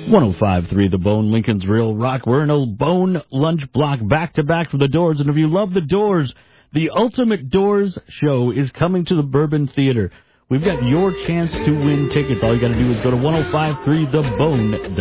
105.3 The Bone, Lincoln's Real Rock. We're in a Bone lunch block back-to-back from the Doors. And if you love the Doors, the Ultimate Doors show is coming to the Bourbon Theater. We've got your chance to win tickets. All you got to do is go to 1053thebone.com.